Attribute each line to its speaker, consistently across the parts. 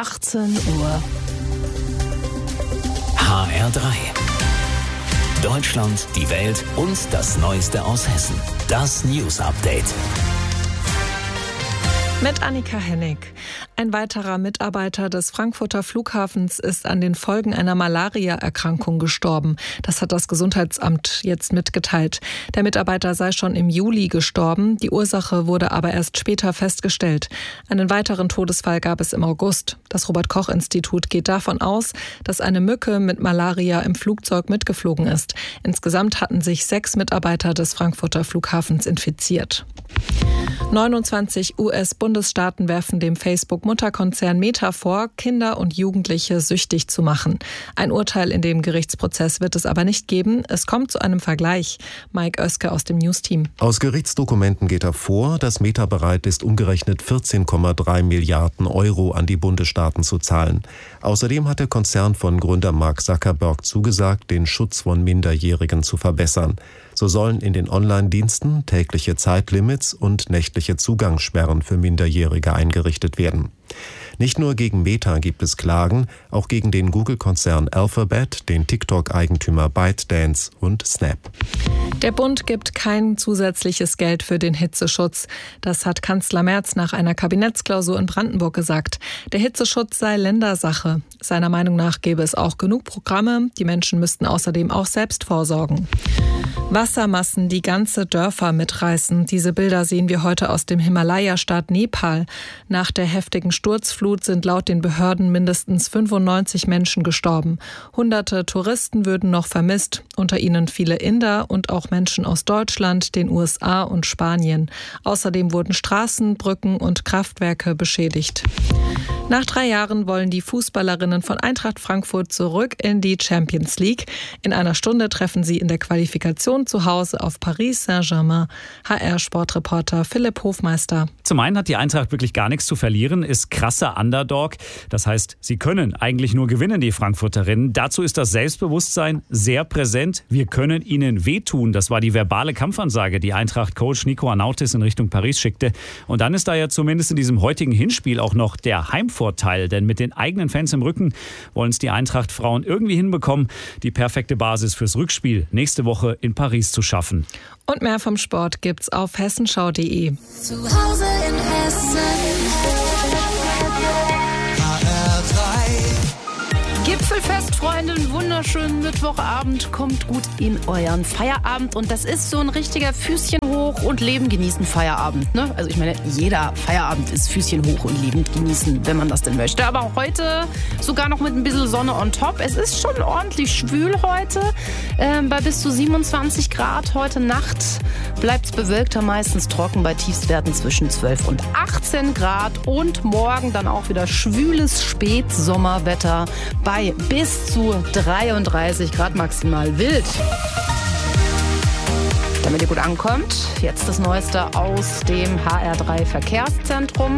Speaker 1: 18 Uhr.
Speaker 2: HR3. Deutschland, die Welt und das Neueste aus Hessen. Das News Update.
Speaker 1: Mit Annika Hennig. Ein weiterer Mitarbeiter des Frankfurter Flughafens ist an den Folgen einer Malaria-Erkrankung gestorben. Das hat das Gesundheitsamt jetzt mitgeteilt. Der Mitarbeiter sei schon im Juli gestorben. Die Ursache wurde aber erst später festgestellt. Einen weiteren Todesfall gab es im August. Das Robert-Koch-Institut geht davon aus, dass eine Mücke mit Malaria im Flugzeug mitgeflogen ist. Insgesamt hatten sich 6 Mitarbeiter des Frankfurter Flughafens infiziert. 29 US-Bundesstaaten werfen dem Facebook-Mutterkonzern Meta vor, Kinder und Jugendliche süchtig zu machen. Ein Urteil in dem Gerichtsprozess wird es aber nicht geben. Es kommt zu einem Vergleich. Mike Oeske aus dem News-Team.
Speaker 3: Aus Gerichtsdokumenten geht hervor, dass Meta bereit ist, umgerechnet 14,3 Milliarden Euro an die Bundesstaaten zu zahlen. Außerdem hat der Konzern von Gründer Mark Zuckerberg zugesagt, den Schutz von Minderjährigen zu verbessern. So sollen in den Online-Diensten tägliche Zeitlimits und nächtliche Zugangssperren für Minderjährige eingerichtet werden. Nicht nur gegen Meta gibt es Klagen, auch gegen den Google-Konzern Alphabet, den TikTok-Eigentümer ByteDance und Snap.
Speaker 1: Der Bund gibt kein zusätzliches Geld für den Hitzeschutz. Das hat Kanzler Merz nach einer Kabinettsklausur in Brandenburg gesagt. Der Hitzeschutz sei Ländersache. Seiner Meinung nach gäbe es auch genug Programme. Die Menschen müssten außerdem auch selbst vorsorgen. Wassermassen, die ganze Dörfer mitreißen. Diese Bilder sehen wir heute aus dem Himalaya-Staat Nepal. Nach der heftigen Sturzflut sind laut den Behörden mindestens 95 Menschen gestorben. Hunderte Touristen würden noch vermisst, unter ihnen viele Inder und auch Menschen aus Deutschland, den USA und Spanien. Außerdem wurden Straßen, Brücken und Kraftwerke beschädigt. Nach 3 Jahren wollen die Fußballerinnen von Eintracht Frankfurt zurück in die Champions League. In einer Stunde treffen sie in der Qualifikation zu Hause auf Paris Saint-Germain. HR-Sportreporter Philipp Hofmeister.
Speaker 4: Zum einen hat die Eintracht wirklich gar nichts zu verlieren, ist krasser Underdog. Das heißt, sie können eigentlich nur gewinnen, die Frankfurterinnen. Dazu ist das Selbstbewusstsein sehr präsent. Wir können ihnen wehtun. Das war die verbale Kampfansage, die Eintracht-Coach Nico Arnautis in Richtung Paris schickte. Und dann ist da ja zumindest in diesem heutigen Hinspiel auch noch der Heimvorteil. Denn mit den eigenen Fans im Rücken wollen es die Eintracht-Frauen irgendwie hinbekommen, die perfekte Basis fürs Rückspiel nächste Woche in Paris zu schaffen.
Speaker 1: Und mehr vom Sport gibt's auf hessenschau.de.
Speaker 5: Zu Hause in Hessen.
Speaker 6: Gipfelfest, Freunde, einen wunderschönen Mittwochabend. Kommt gut in euren Feierabend. Und das ist so ein richtiger Füßchen hoch und Leben genießen Feierabend. Ne? Also ich meine, jeder Feierabend ist Füßchen hoch und Leben genießen, wenn man das denn möchte. Aber heute sogar noch mit ein bisschen Sonne on top. Es ist schon ordentlich schwül heute. Bei bis zu 27 Grad heute Nacht bleibt es bewölkter, meistens trocken bei Tiefstwerten zwischen 12 und 18 Grad. Und morgen dann auch wieder schwüles Spätsommerwetter bei bis zu 33 Grad maximal wild. Damit ihr gut ankommt, jetzt das Neueste aus dem HR3 Verkehrszentrum.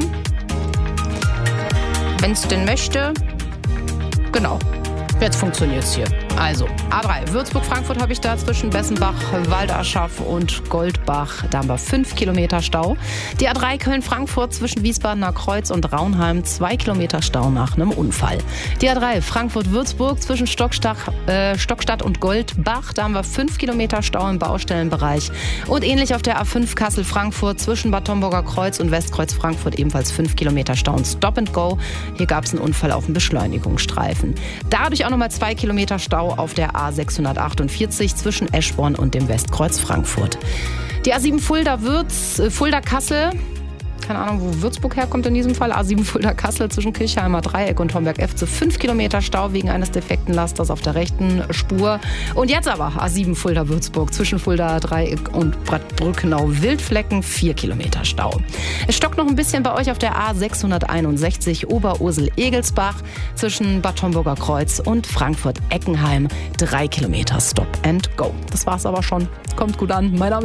Speaker 6: Wenn es denn möchte, genau. Jetzt funktioniert es hier. Also, A3, Würzburg-Frankfurt habe ich da zwischen Bessenbach, Waldaschaf und Goldbach. Da haben wir 5 Kilometer Stau. Die A3 Köln-Frankfurt zwischen Wiesbadener Kreuz und Raunheim, 2 Kilometer Stau nach einem Unfall. Die A3 Frankfurt-Würzburg zwischen Stockstadt und Goldbach. Da haben wir 5 Kilometer Stau im Baustellenbereich. Und ähnlich auf der A5 Kassel-Frankfurt zwischen Bad Homburger Kreuz und Westkreuz Frankfurt ebenfalls 5 Kilometer Stau und Stop and Go. Hier gab es einen Unfall auf dem Beschleunigungsstreifen. Dadurch auch nochmal 2 Kilometer Stau auf der A648 zwischen Eschborn und dem Westkreuz Frankfurt. Die A7 Fulda-Kassel, keine Ahnung, wo Würzburg herkommt in diesem Fall, A7 Fulda-Kassel zwischen Kirchheimer Dreieck und Homberg-F zu 5 Kilometer Stau wegen eines defekten Lasters auf der rechten Spur. Und jetzt aber A7 Fulda-Würzburg zwischen Fulda-Dreieck und Bad Brückenau-Wildflecken, 4 Kilometer Stau. Es stockt noch ein bisschen bei euch auf der A661 Oberursel-Egelsbach zwischen Bad Homburger Kreuz und Frankfurt-Eckenheim, 3 Kilometer Stop and Go. Das war's aber schon. Kommt gut an. Mein Name